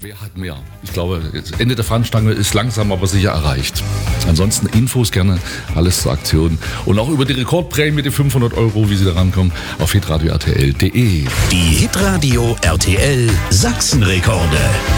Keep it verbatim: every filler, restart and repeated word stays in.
Wer hat mehr? Ich glaube, das Ende der Fahnenstange ist langsam, aber sicher erreicht. Ansonsten Infos gerne, alles zur Aktion. Und auch über die Rekordprämie mit den fünfhundert Euro, wie Sie da rankommen, auf hitradio r t l punkt d e. Die Hitradio R T L Sachsenrekorde.